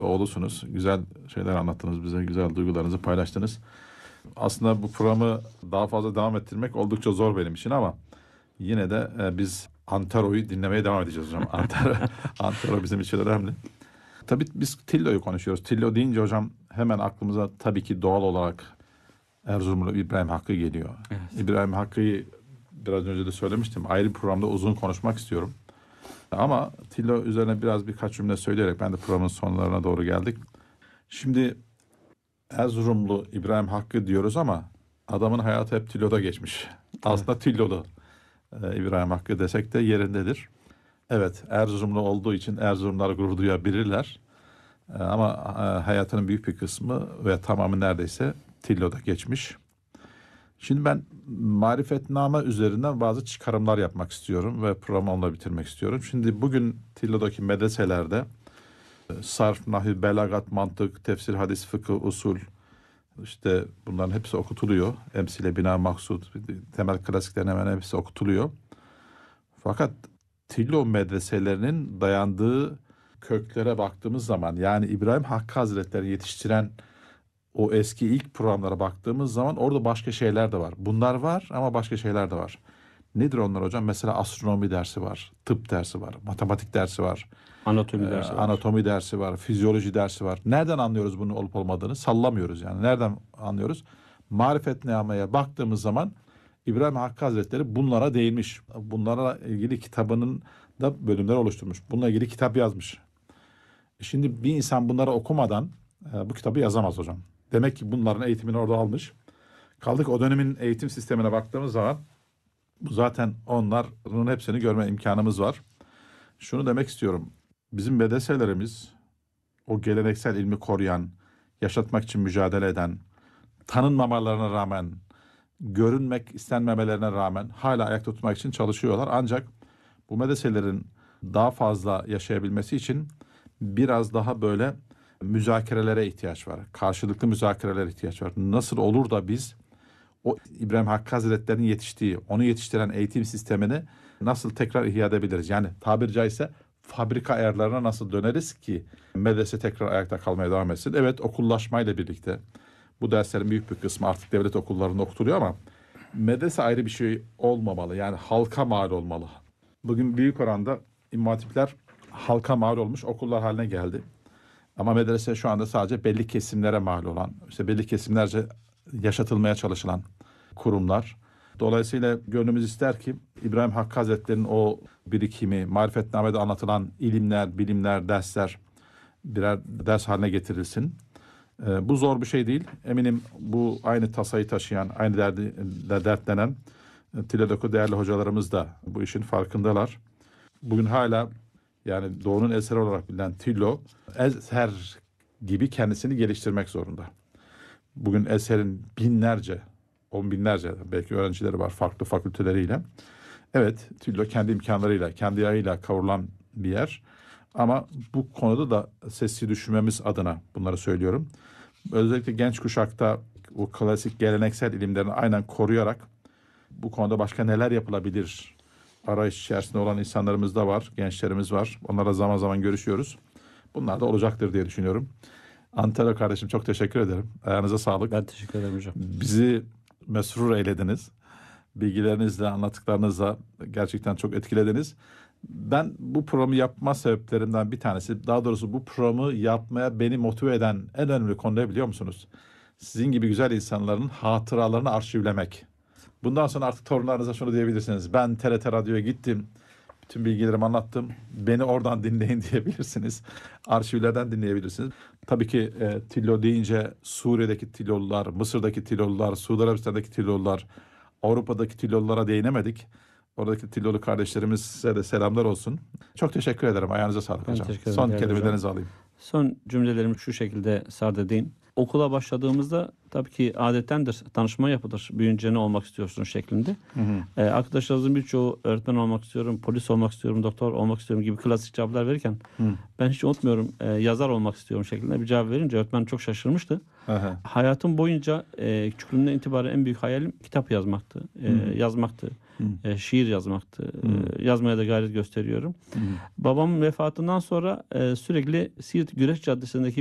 oğlusunuz. Güzel şeyler anlattınız bize, güzel duygularınızı paylaştınız. Aslında bu programı daha fazla devam ettirmek oldukça zor benim için ama yine de biz Antaro'yu dinlemeye devam edeceğiz hocam. Antaro bizim için önemli. Tabii biz Tillo'yu konuşuyoruz. Tillo deyince hocam hemen aklımıza tabii ki doğal olarak Erzurumlu İbrahim Hakkı geliyor. Evet. İbrahim Hakkı'yı biraz önce de söylemiştim. Ayrı bir programda uzun konuşmak istiyorum. Ama Tillo üzerine birkaç cümle söyleyerek ben de programın sonlarına doğru geldik. Şimdi Erzurumlu İbrahim Hakkı diyoruz ama adamın hayatı hep Tillo'da geçmiş. Aslında Tillolu İbrahim Hakkı desek de yerindedir. Evet, Erzurumlu olduğu için Erzurumlar gurur duyabilirler. Ama hayatının büyük bir kısmı ve tamamı neredeyse Tillo'da geçmiş. Şimdi ben marifetname üzerinden bazı çıkarımlar yapmak istiyorum ve programı onunla bitirmek istiyorum. Şimdi bugün Tillo'daki medreselerde sarf, nahv, belagat, mantık, tefsir, hadis, fıkıh, usul, işte bunların hepsi okutuluyor. Emsile, bina, maksud, temel klasiklerin hemen hepsi okutuluyor. Fakat Tillo medreselerinin dayandığı köklere baktığımız zaman, yani İbrahim Hakkı Hazretleri yetiştiren o eski ilk programlara baktığımız zaman orada başka şeyler de var. Bunlar var ama başka şeyler de var. Nedir onlar hocam? Mesela astronomi dersi var, tıp dersi var, matematik dersi var, Anatomi dersi var. anatomi dersi var, fizyoloji dersi var. Nereden anlıyoruz bunun olup olmadığını? Sallamıyoruz yani. Nereden anlıyoruz? Marifetname'ye baktığımız zaman İbrahim Hakkı Hazretleri bunlara değinmiş. Bunlara ilgili kitabının da bölümler oluşturmuş. Bununla ilgili kitap yazmış. Şimdi bir insan bunları okumadan bu kitabı yazamaz hocam. Demek ki bunların eğitimini orada almış. Kaldı ki o dönemin eğitim sistemine baktığımız zaman bu zaten onların hepsini görme imkanımız var. Şunu demek istiyorum. Bizim medreselerimiz o geleneksel ilmi koruyan, yaşatmak için mücadele eden, tanınmamalarına rağmen, görünmek istenmemelerine rağmen hala ayakta tutmak için çalışıyorlar. Ancak bu medreselerin daha fazla yaşayabilmesi için biraz daha böyle müzakerelere ihtiyaç var. Karşılıklı müzakerelere ihtiyaç var. Nasıl olur da biz o İbrahim Hakkı Hazretleri'nin yetiştiği, onu yetiştiren eğitim sistemini nasıl tekrar ihya edebiliriz? Yani tabiri caizse fabrika ayarlarına nasıl döneriz ki medrese tekrar ayakta kalmaya devam etsin? Evet, okullaşmayla birlikte bu derslerin büyük bir kısmı artık devlet okullarında okutuluyor ama medrese ayrı bir şey olmamalı. Yani halka mal olmalı. Bugün büyük oranda İmam Hatipler halka mal olmuş okullar haline geldi. Ama medrese şu anda sadece belli kesimlere mal olan, işte belli kesimlerce yaşatılmaya çalışılan kurumlar. Dolayısıyla gönlümüz ister ki İbrahim Hakkı Hazretleri'nin o birikimi, marifetnamede anlatılan ilimler, bilimler, dersler birer ders haline getirilsin. Bu zor bir şey değil. Eminim bu aynı tasayı taşıyan, aynı dertlenen Tillo'daki değerli hocalarımız da bu işin farkındalar. Bugün hala yani Doğu'nun eseri olarak bilinen Tillo, eser gibi kendisini geliştirmek zorunda. Bugün eserin binlerce, on binlerce belki öğrencileri var farklı fakülteleriyle. Evet, Tillo kendi imkanlarıyla, kendi ayağıyla kavrulan bir yer. Ama bu konuda da sesi düşürmemiz adına bunları söylüyorum. Özellikle genç kuşakta o klasik geleneksel ilimlerini aynen koruyarak bu konuda başka neler yapılabilir arayış içerisinde olan insanlarımız da var, gençlerimiz var. Onlarla zaman zaman görüşüyoruz. Bunlar da olacaktır diye düşünüyorum. Antero kardeşim çok teşekkür ederim. Ayağınıza sağlık. Ben teşekkür ederim hocam. Bizi mesrur eylediniz. Bilgilerinizle, anlattıklarınızla gerçekten çok etkilediniz. Ben bu programı yapma sebeplerimden bir tanesi, daha doğrusu bu programı yapmaya beni motive eden en önemli konu ne biliyor musunuz? Sizin gibi güzel insanların hatıralarını arşivlemek. Bundan sonra artık torunlarınıza şunu diyebilirsiniz. Ben TRT Radyo'ya gittim. Bütün bilgilerimi anlattım. Beni oradan dinleyin diyebilirsiniz. Arşivlerden dinleyebilirsiniz. Tabii ki Tillo deyince Suriye'deki Tillolular, Mısır'daki Tillolular, Suudi Arabistan'daki Tillolular, Avrupa'daki Tillolulara değinemedik. Oradaki Tillolu kardeşlerimize de selamlar olsun. Çok teşekkür ederim. Ayağınıza sağlık Ben hocam. teşekkür ederim Son değerli kelimelerinizi hocam. alayım. Son cümlelerimi şu şekilde sardedeyim. okula başladığımızda tabii ki adettendir. Tanışma yapılır. Büyüyünce ne olmak istiyorsun şeklinde. Arkadaşlarımızın birçoğu öğretmen olmak istiyorum, polis olmak istiyorum, doktor olmak istiyorum gibi klasik cevaplar verirken ben hiç unutmuyorum yazar olmak istiyorum şeklinde bir cevap verince öğretmen çok şaşırmıştı. Hayatım boyunca küçüklüğümden itibaren en büyük hayalim kitap yazmaktı. Yazmaktı. Şiir yazmaktı. Yazmaya da gayret gösteriyorum. Babamın vefatından sonra sürekli Siirt Güreş Caddesi'ndeki